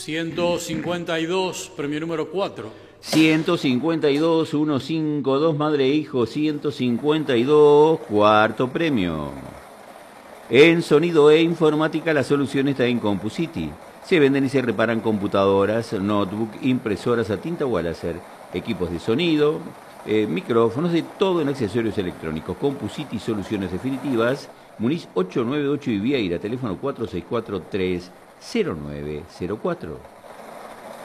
152, premio número 4. 152, 152, madre e hijo, 152, cuarto premio. En sonido e informática, la solución está en CompuCity. Se venden y se reparan computadoras, notebook, impresoras a tinta o a láser, equipos de sonido, micrófonos, de todo en accesorios electrónicos. CompuCity, soluciones definitivas. Muniz 898 y Vieira, teléfono 464-30904.